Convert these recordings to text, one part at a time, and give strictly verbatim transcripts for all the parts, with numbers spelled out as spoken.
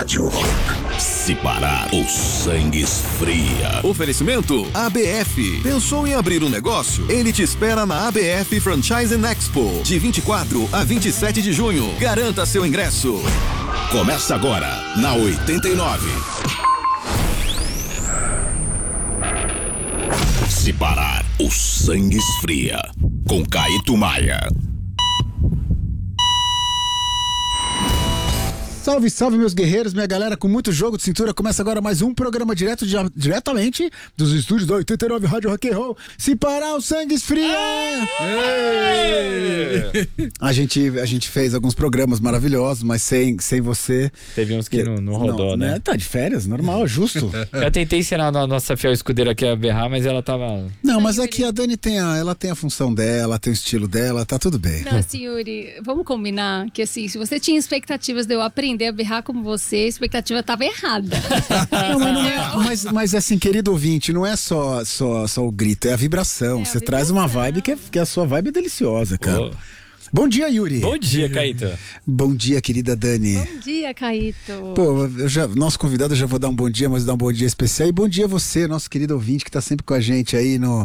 Rádio Rock. Se parar, o sangue esfria. Oferecimento A B F. Pensou em abrir um negócio? Ele te espera na A B F Franchise Expo, de vinte e quatro a vinte e sete de junho. Garanta seu ingresso. Começa agora, na oitenta e nove. Se parar, o sangue esfria. Com Caíto Maia. Salve, salve, meus guerreiros, minha galera com muito jogo de cintura. Começa agora mais um programa direto de, diretamente dos estúdios da oitenta e nove Rádio Rock and Roll. Se parar, o sangue esfria! A gente, a gente fez alguns programas maravilhosos, mas sem, sem você... Teve uns que não, não rodou, não, né? Tá de férias, normal, justo. Eu tentei ensinar a nossa fiel escudeira aqui a berrar, mas ela tava... Não, mas é que a Dani tem a, ela tem a função dela, tem o estilo dela, tá tudo bem. Não, assim, Yuri, vamos combinar que assim, se você tinha expectativas de eu aprender a berrar como você, a expectativa estava errada. Não, mas, não é, mas, mas assim, querido ouvinte, não é só, só, só o grito, é a vibração. É, você a vibração. Traz uma vibe que, é, que a sua vibe é deliciosa, cara. Oh. Bom dia, Yuri. Bom dia, Caíto. Bom dia, querida Dani. Bom dia, Caíto. Pô, eu já, nosso convidado eu já vou dar um bom dia, mas vou dar um bom dia especial. E bom dia a você, nosso querido ouvinte, que tá sempre com a gente aí no,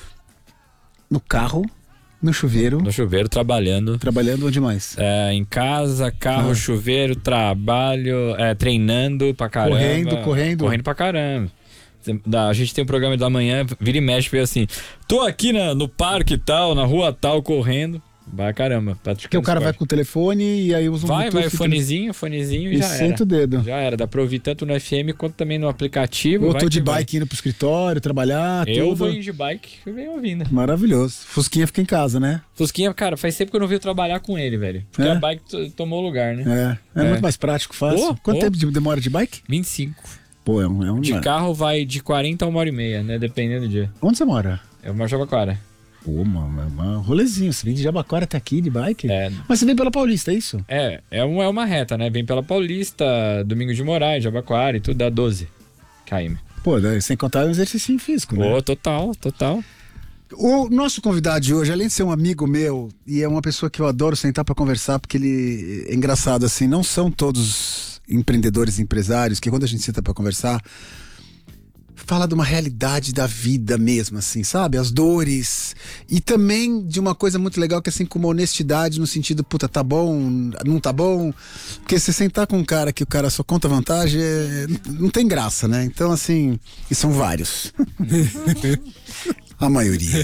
no carro. No chuveiro. No chuveiro, trabalhando. Trabalhando onde mais? É, em casa, carro, ah. chuveiro, trabalho, é, treinando pra caramba. Correndo, correndo. Correndo pra caramba. A gente tem um programa da manhã, vira e mexe, vê assim, tô aqui na, no parque e tal, na rua tal, correndo. Vai caramba. Porque o cara vai com o telefone e aí usa um Vai, Bluetooth, vai, fonezinho, fonezinho e, e já senta era. o dedo. Já era, dá pra ouvir tanto no F M quanto também no aplicativo. Eu tô de bike vai. indo pro escritório, trabalhar, Eu tudo. vou indo de bike, eu venho ouvindo. Maravilhoso. Fusquinha fica em casa, né? Fusquinha, cara, faz tempo que eu não vi trabalhar com ele, velho. Porque é? a bike t- tomou lugar, né? É, é, é muito mais prático, fácil. Oh, Quanto oh. tempo de, demora de bike? vinte e cinco. Pô, é um... É um de carro vai de quarenta a uma hora e meia, né? Dependendo do dia. Onde você mora? Eu moro em Jabaquara. Pô, mano, é um rolezinho. Você vem de Jabaquara até aqui de bike? É. Mas você vem pela Paulista, é isso? É, é, um, é uma reta, né? Vem pela Paulista, Domingos de Moraes, Jabaquara e tudo, dá doze quilômetros. Pô, sem contar o exercício físico, né? Pô, total, total. O nosso convidado de hoje, além de ser um amigo meu, e é uma pessoa que eu adoro sentar pra conversar, porque ele é engraçado, assim, não são todos empreendedores e empresários que quando a gente senta pra conversar, fala de uma realidade da vida mesmo, assim, sabe? As dores. E também de uma coisa muito legal que é assim, com uma honestidade no sentido, puta, tá bom, não tá bom. Porque se sentar com um cara que o cara só conta vantagem, é... não tem graça, né? Então, assim, e são vários. A maioria.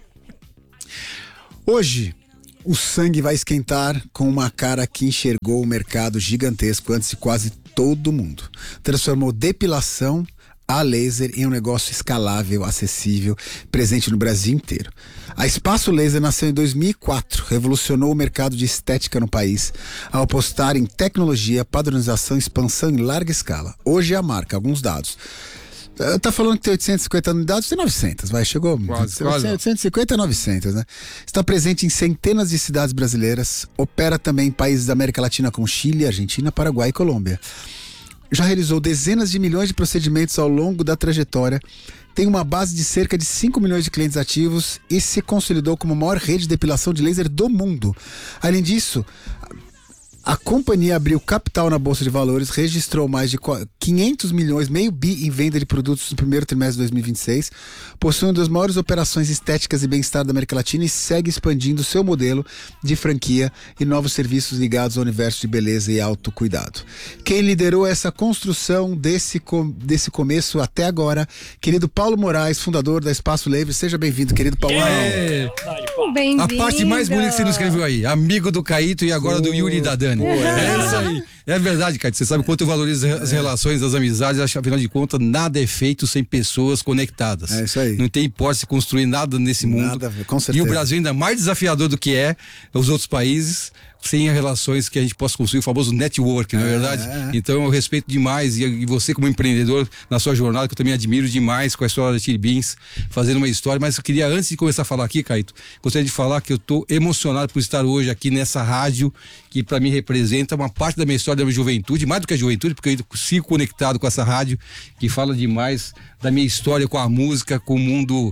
Hoje, o sangue vai esquentar com uma cara que enxergou o mercado gigantesco antes de quase todo mundo. Transformou depilação a laser em um negócio escalável, acessível, presente no Brasil inteiro. A Espaço Laser nasceu em dois mil e quatro, revolucionou o mercado de estética no país ao apostar em tecnologia, padronização e expansão em larga escala. Hoje é a marca, alguns dados. Tá falando que tem oitocentas e cinquenta unidades, tem novecentas, vai, chegou quase, quase. oitocentos e cinquenta a novecentas, né? Está presente em centenas de cidades brasileiras, opera também em países da América Latina como Chile, Argentina, Paraguai e Colômbia. Já realizou dezenas de milhões de procedimentos ao longo da trajetória, tem uma base de cerca de cinco milhões de clientes ativos e se consolidou como a maior rede de depilação de laser do mundo. Além disso, a companhia abriu capital na Bolsa de Valores, registrou mais de quinhentos milhões, meio bi em venda de produtos no primeiro trimestre de dois mil e vinte e seis, possui uma das maiores operações estéticas e bem-estar da América Latina e segue expandindo seu modelo de franquia e novos serviços ligados ao universo de beleza e autocuidado. Quem liderou essa construção desse, desse começo até agora, querido Paulo Moraes, fundador da Espaço Laser. Seja bem-vindo, querido Paulo. É. Bem-vindo. A parte mais bonita que você nos escreveu aí, amigo do Caíto e agora oh. do Yuri e da Dani. É isso aí. É verdade, Caíto. Você sabe quanto eu valorizo as relações, as amizades. Afinal de contas, nada é feito sem pessoas conectadas. É isso aí. Não tem hipótese de construir nada nesse mundo. Nada, com certeza. E o Brasil ainda mais desafiador do que é os outros países, sem relações que a gente possa construir, o famoso network, não é verdade? É. Então eu respeito demais, e, e você como empreendedor na sua jornada, que eu também admiro demais com a história da Chili Beans, fazendo uma história, mas eu queria, antes de começar a falar aqui, Caíto, gostaria de falar que eu estou emocionado por estar hoje aqui nessa rádio, que para mim representa uma parte da minha história da minha juventude, mais do que a juventude, porque eu sigo conectado com essa rádio, que fala demais da minha história com a música, com o mundo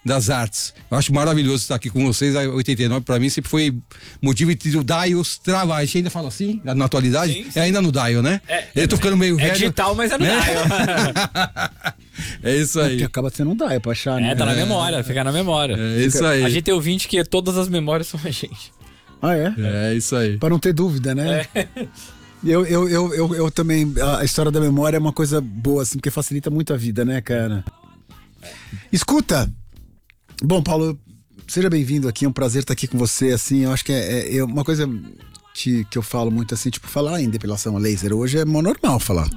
das artes. Eu acho maravilhoso estar aqui com vocês. A oitenta e nove, para mim, sempre foi motivo de o Dials travar. A gente ainda fala assim, na atualidade? Sim, sim. É ainda no Dial, né? É, eu tô ficando meio é velho. É digital, mas é no né? Dial. É isso aí. É que acaba sendo um Dial pra achar, né? É, tá na memória, fica na memória. É isso aí. A gente tem ouvinte que todas as memórias são a gente. Ah, é? É isso aí. Pra não ter dúvida, né? É. Eu, eu, eu, eu, eu também, a história da memória é uma coisa boa, assim, porque facilita muito a vida, né, cara? Escuta! Bom, Paulo, seja bem-vindo aqui, é um prazer estar aqui com você, assim, eu acho que é, é uma coisa que, que eu falo muito, assim, tipo, falar em depilação a laser hoje é normal falar.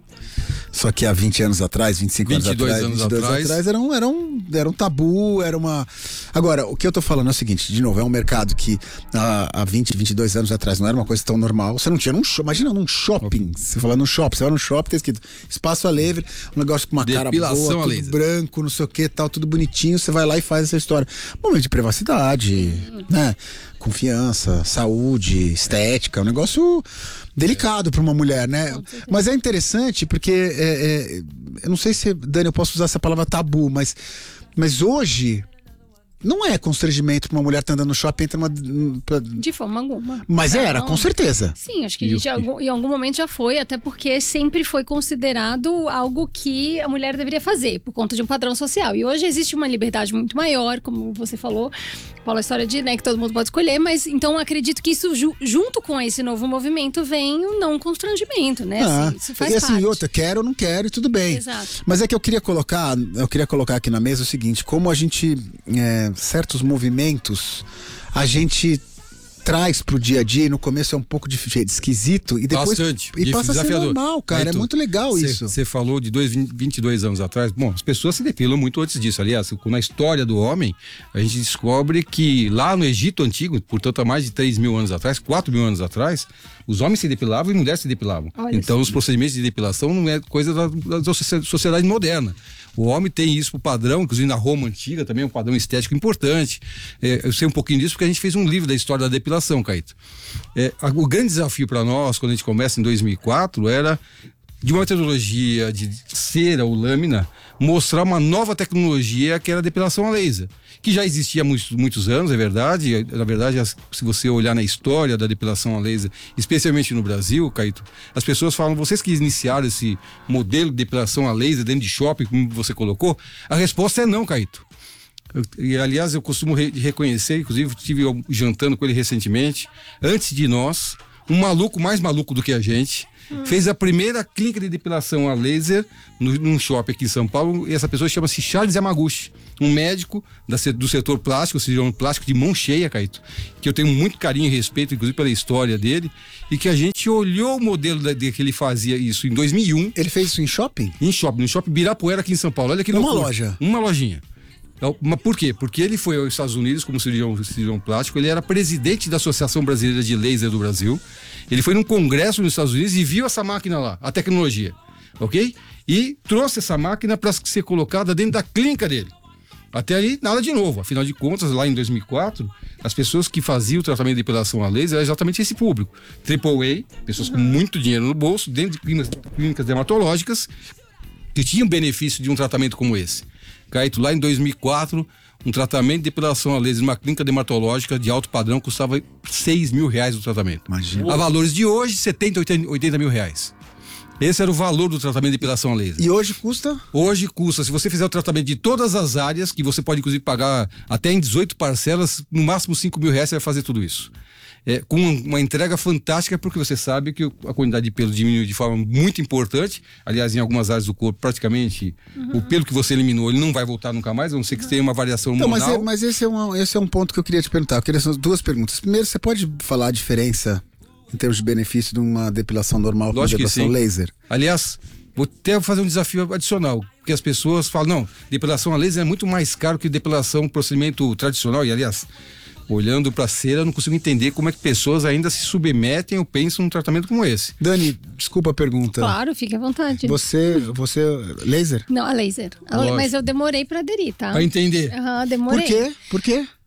Só que há vinte anos atrás, vinte e cinco anos atrás, anos vinte e dois atrás, atrás era, um, era, um, era um tabu, era uma... Agora, o que eu tô falando é o seguinte, de novo, é um mercado que há, há vinte, vinte e dois anos atrás não era uma coisa tão normal. Você não tinha num shopping, imagina num shopping, você fala num shopping, você vai num shopping, tá escrito espaço a laser, um negócio com uma depilação cara boa, tudo branco, não sei o que, tal, tudo bonitinho, você vai lá e faz essa história. Momento de privacidade, né? Confiança, saúde, estética, é um negócio delicado para uma mulher, né? Mas é interessante porque é, é, eu não sei se, Dani, eu posso usar essa palavra tabu, mas, mas hoje não é constrangimento pra uma mulher estar andando no shopping entra uma, pra... De forma alguma. Mas não. era, com certeza. Sim, acho que já, em algum momento já foi, até porque sempre foi considerado algo que a mulher deveria fazer, por conta de um padrão social. E hoje existe uma liberdade muito maior, como você falou, Paulo, a história de, né, que todo mundo pode escolher, mas então acredito que isso, ju- junto com esse novo movimento, vem um não constrangimento, né? Ah, assim, isso faz e assim, parte. outra, quero ou não quero e tudo bem. Exato. Mas é que eu queria colocar, eu queria colocar aqui na mesa o seguinte, como a gente, é, certos movimentos, a gente traz pro dia a dia e no começo é um pouco de jeito esquisito e depois Bastante, e passa a ser normal, cara, Aí, é muito legal cê, isso. Você falou de dois, vinte e dois anos atrás, bom, as pessoas se depilam muito antes disso, aliás, na história do homem, a gente descobre que lá no Egito Antigo, portanto há mais de três mil anos atrás, quatro mil anos atrás, os homens se depilavam e mulheres se depilavam. Olha então isso. Os procedimentos de depilação não é coisa da, da sociedade moderna. O homem tem isso pro padrão, inclusive na Roma antiga também é um padrão estético importante. É, eu sei um pouquinho disso porque a gente fez um livro da história da depilação, Caíto. É, a, o grande desafio para nós, quando a gente começa em dois mil e quatro, era de uma metodologia de cera ou lâmina, mostrar uma nova tecnologia que era a depilação a laser, que já existia há muitos, muitos anos, é verdade. Na verdade, se você olhar na história da depilação a laser, especialmente no Brasil, Caíto, as pessoas falam, vocês que iniciaram esse modelo de depilação a laser dentro de shopping, como você colocou, a resposta é não, Caíto. Eu, e aliás, eu costumo re- reconhecer, inclusive estive jantando com ele recentemente, antes de nós, um maluco mais maluco do que a gente, hum. fez a primeira clínica de depilação a laser no, num shopping aqui em São Paulo, e essa pessoa chama-se Charles Yamaguchi, um médico da, do setor plástico, cirurgião plástico de mão cheia, Caíto, que eu tenho muito carinho e respeito, inclusive pela história dele, e que a gente olhou o modelo da, de que ele fazia isso em dois mil e um. Ele fez isso em shopping? Em shopping, no shopping Birapuera aqui em São Paulo. Olha que loucura. Uma loja? Uma lojinha. Mas por quê? Porque ele foi aos Estados Unidos como cirurgião, cirurgião plástico, ele era presidente da Associação Brasileira de Laser do Brasil, ele foi num congresso nos Estados Unidos e viu essa máquina lá, a tecnologia, ok? E trouxe essa máquina para ser colocada dentro da clínica dele. Até aí, nada de novo. Afinal de contas, lá em dois mil e quatro, as pessoas que faziam o tratamento de depilação a laser era exatamente esse público. Triple A, pessoas com muito dinheiro no bolso, dentro de clínicas, clínicas dermatológicas, que tinham benefício de um tratamento como esse. Caíto, lá em dois mil e quatro, um tratamento de depilação a laser numa clínica dermatológica de alto padrão custava seis mil reais o tratamento. Imagina. A valores de hoje, setenta, oitenta mil reais. Esse era o valor do tratamento de depilação a laser. E hoje custa? Hoje custa, se você fizer o tratamento de todas as áreas, que você pode inclusive pagar até em dezoito parcelas, no máximo cinco mil reais você vai fazer tudo isso. É, com uma entrega fantástica, porque você sabe que a quantidade de pelo diminui de forma muito importante. Aliás, em algumas áreas do corpo, praticamente, uhum. o pelo que você eliminou, ele não vai voltar nunca mais, a não ser que tenha uma variação hormonal. Não, mas, é, mas esse, é um, esse é um ponto que eu queria te perguntar. Eu queria fazer duas perguntas. Primeiro, você pode falar a diferença em termos de benefício de uma depilação normal com uma depilação laser? Aliás, vou até fazer um desafio adicional, porque as pessoas falam, não, depilação a laser é muito mais caro que depilação procedimento tradicional, e aliás, olhando para a cera, eu não consigo entender como é que pessoas ainda se submetem ou pensam num tratamento como esse. Dani, desculpa a pergunta. Claro, fique à vontade. Você, você, laser? Não, a laser. A, mas eu demorei para aderir, tá? Para entender. Aham, demorei. Por quê? Por quê?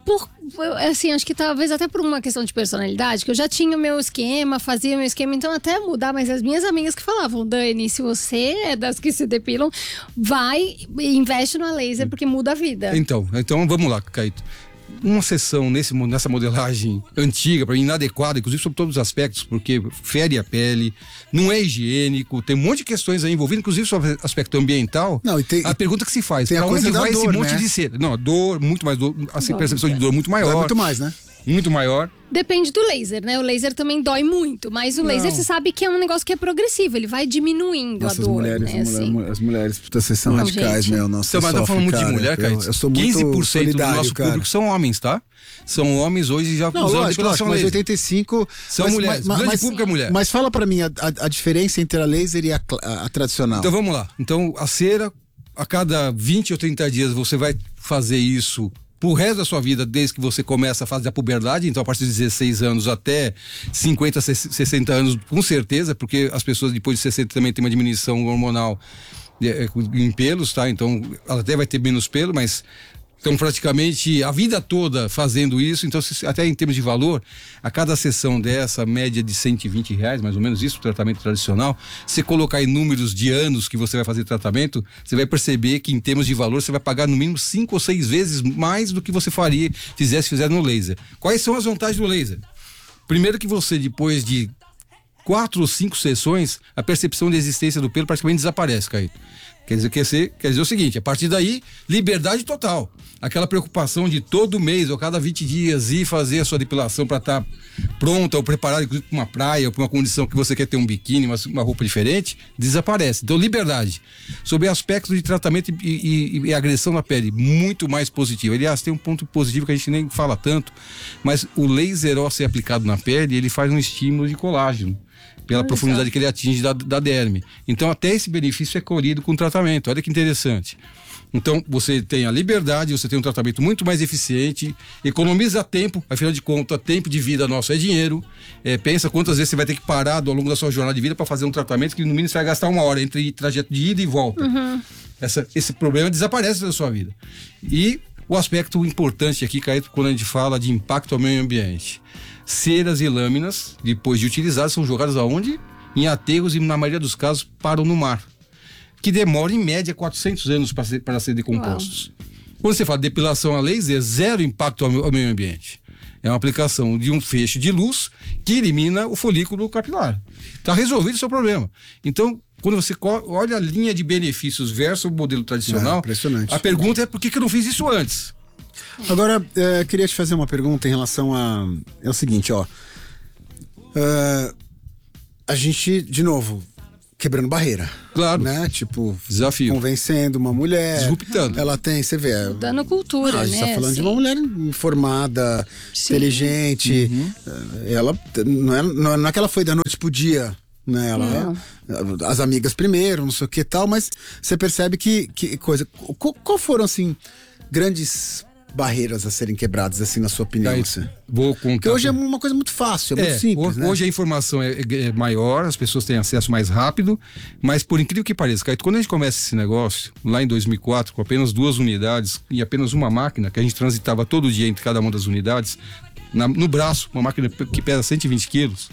por, assim, acho que talvez até por uma questão de personalidade, que eu já tinha o meu esquema, fazia o meu esquema, então até mudar, mas as minhas amigas que falavam, Dani, se você é das que se depilam, vai e investe no laser, porque muda a vida. Então, então vamos lá, Caíto. Uma sessão nesse, nessa modelagem antiga, para mim inadequada, inclusive sobre todos os aspectos, porque fere a pele, não é higiênico, tem um monte de questões aí envolvidas, inclusive sobre aspecto ambiental. Não, e tem, a pergunta que se faz, tem a pra coisa onde da vai dor, esse monte né? de cera? Não, dor, muito mais dor, a Dói, percepção de dor muito maior. Dói muito mais, né? Muito maior. Depende do laser, né? O laser também dói muito, mas o laser Não. você sabe que é um negócio que é progressivo, ele vai diminuindo Nossa, a dor, as mulheres, né? as, assim. mulher, as mulheres, puta, vocês são Não, radicais, gente. meu. Nossa, Então, mas tá sofre, falando muito cara. de mulher, cara. Eu, eu sou muito quinze por cento do solidário, nosso cara. público são homens, tá? São homens hoje já Não, usando lógico, depilação lógico, mas laser. oitenta e cinco... São mas, mulheres. Mas, O grande mas, público é mulher. Mas fala pra mim a, a, a diferença entre a laser e a, a, a tradicional. Então vamos lá. Então a cera, a cada vinte ou trinta dias você vai fazer isso pro resto da sua vida, desde que você começa a fase da puberdade, então a partir de dezesseis anos até cinquenta, sessenta anos, com certeza, porque as pessoas depois de sessenta também tem uma diminuição hormonal em pelos, tá? Então ela até vai ter menos pelo, mas estão praticamente a vida toda fazendo isso, então até em termos de valor, a cada sessão dessa, média de cento e vinte reais, mais ou menos isso, o tratamento tradicional, se colocar em números de anos que você vai fazer tratamento, você vai perceber que em termos de valor, você vai pagar no mínimo cinco ou seis vezes mais do que você faria, fizesse, fizesse no laser. Quais são as vantagens do laser? Primeiro que você, depois de quatro ou cinco sessões, a percepção de existência do pelo praticamente desaparece, Caíto. Quer dizer, quer, ser, quer dizer o seguinte, a partir daí, liberdade total. Aquela preocupação de todo mês ou cada vinte dias ir fazer a sua depilação para estar tá pronta ou preparada, inclusive para uma praia ou para uma condição que você quer ter um biquíni, uma, uma roupa diferente, desaparece. Então, liberdade. Sobre aspectos de tratamento e, e, e agressão na pele, muito mais positivo. Aliás, tem um ponto positivo que a gente nem fala tanto, mas o laser ao ser aplicado na pele, ele faz um estímulo de colágeno, pela profundidade que ele atinge da, da derme. Então até esse benefício é colhido com o tratamento. Olha que interessante. Então você tem a liberdade, você tem um tratamento muito mais eficiente, economiza tempo, afinal de contas, tempo de vida nosso é dinheiro. É, pensa quantas vezes você vai ter que parar ao longo da sua jornada de vida para fazer um tratamento que no mínimo você vai gastar uma hora entre trajeto de ida e volta. Uhum. Essa, esse problema desaparece da sua vida. E o aspecto importante aqui, Caíto, quando a gente fala de impacto ao meio ambiente. Ceras e lâminas, depois de utilizadas, são jogadas aonde? Em aterros e, na maioria dos casos, param no mar. Que demora, em média, quatrocentos anos para ser, para ser decompostos. Uau. Quando você fala de depilação a laser, zero impacto ao, ao meio ambiente. É uma aplicação de um feixe de luz que elimina o folículo capilar. Está resolvido o seu problema. Então, quando você olha a linha de benefícios versus o modelo tradicional, é, impressionante. A pergunta é por que, que eu não fiz isso antes? Agora, é, queria te fazer uma pergunta em relação a... É o seguinte, ó. Uh, a gente, de novo, quebrando barreira. Claro. Né? Tipo, desafio. Convencendo uma mulher. Disruptando. Ela tem, você vê... Mudando cultura, a gente né? tá falando assim. de uma mulher informada, Sim. inteligente. Uhum. Ela, não é, não é que ela foi da noite pro dia, né? Ela, as amigas primeiro, não sei o que e tal, mas você percebe que, que coisa... Qual, qual foram, assim, grandes... barreiras a serem quebradas, assim, na sua opinião? Aí, assim? Vou contar. Porque hoje é uma coisa muito fácil, é, é muito simples, hoje, né? hoje a informação é, é maior, as pessoas têm acesso mais rápido, mas por incrível que pareça, Caíto, quando a gente começa esse negócio, lá em dois mil e quatro, com apenas duas unidades e apenas uma máquina, que a gente transitava todo dia entre cada uma das unidades, na, no braço, uma máquina que pesa cento e vinte quilos,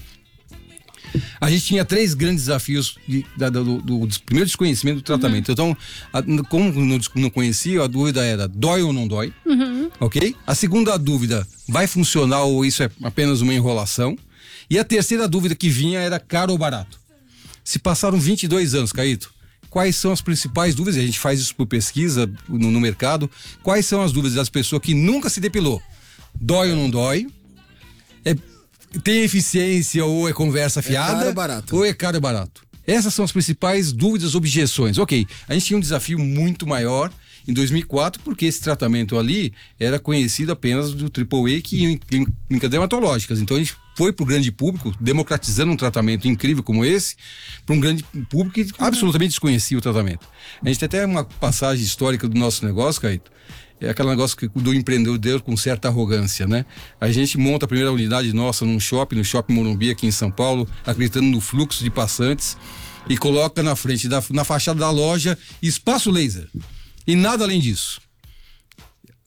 a gente tinha três grandes desafios de, da, do, do, do primeiro desconhecimento do tratamento. Uhum. Então, a, como não, não conhecia, a dúvida era dói ou não dói, uhum. ok? A segunda dúvida, vai funcionar ou isso é apenas uma enrolação? E a terceira dúvida que vinha era caro ou barato. Se passaram vinte e dois anos, Caíto, quais são as principais dúvidas? A gente faz isso por pesquisa no, no mercado. Quais são as dúvidas das pessoas que nunca se depilou? Dói ou não dói? É... Tem eficiência ou é conversa fiada? É caro ou barato? Ou é caro ou barato? Essas são as principais dúvidas, objeções. Ok, a gente tinha um desafio muito maior em dois mil e quatro, porque esse tratamento ali era conhecido apenas do triplo A que em clínicas dermatológicas. Então a gente foi para o grande público, democratizando um tratamento incrível como esse, para um grande público que absolutamente desconhecia o tratamento. A gente tem até uma passagem histórica do nosso negócio, Caíto. É aquele negócio do empreendedor com certa arrogância, né? A gente monta a primeira unidade nossa num shopping, no Shopping Morumbi aqui em São Paulo, acreditando no fluxo de passantes, e coloca na frente, da, na fachada da loja, espaço laser. E nada além disso.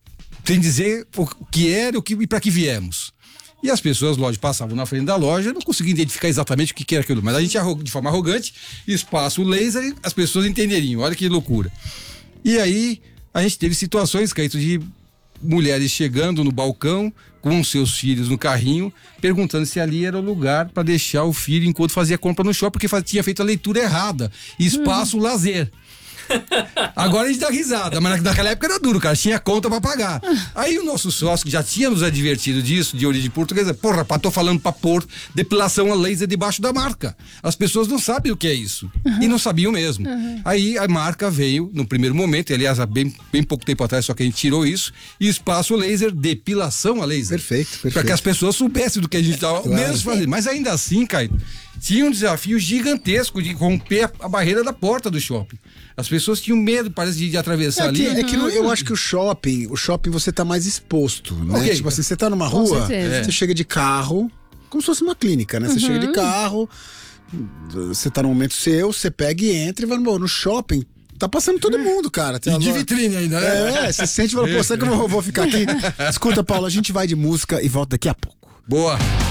sem dizer o que era o que, e para que viemos. E as pessoas, lógico, passavam na frente da loja, não conseguiam identificar exatamente o que era aquilo. Mas a gente, de forma arrogante, espaço laser, as pessoas entenderiam. Olha que loucura. E aí, a gente teve situações, Caíto, de mulheres chegando no balcão com seus filhos no carrinho, perguntando se ali era o lugar para deixar o filho enquanto fazia compra no shopping, porque faz, tinha feito a leitura errada. Espaço uhum. lazer. Agora a gente dá risada, mas naquela época era duro, cara, tinha conta pra pagar. Aí o nosso sócio, que já tinha nos advertido disso, de origem portuguesa, porra, pá, tô falando pra pôr depilação a laser debaixo da marca. As pessoas não sabem o que é isso. Uhum. E não sabiam mesmo. Uhum. Aí a marca veio, no primeiro momento, e aliás, há bem, bem pouco tempo atrás, só que a gente tirou isso, e espaço laser, depilação a laser. Perfeito, perfeito. Pra que as pessoas soubessem do que a gente tava claro. mesmo fazendo. Mas ainda assim, Caio, tinha um desafio gigantesco de romper a barreira da porta do shopping. As pessoas tinham medo, parece, de, de atravessar é ali. Que, é que no, eu acho que o shopping, o shopping você tá mais exposto, né? Okay. Tipo assim, você tá numa rua, é. você chega de carro, como se fosse uma clínica, né? Você uhum. chega de carro, você tá no momento seu, você pega e entra e vai no shopping. Tá passando todo mundo, cara. E de vitrine ainda, né? É, você sente e fala, pô, será que eu vou, vou ficar aqui? Escuta, Paulo, a gente vai de música e volta daqui a pouco. Boa!